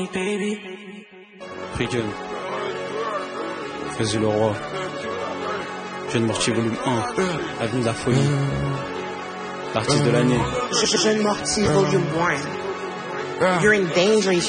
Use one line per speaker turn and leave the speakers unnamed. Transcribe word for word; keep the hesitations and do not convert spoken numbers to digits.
Freaken. Vas-y le roi. Jeune Morty volume un. Avenue de la folie. L'artiste de l'année.
Jeune Morty volume one. You're in danger if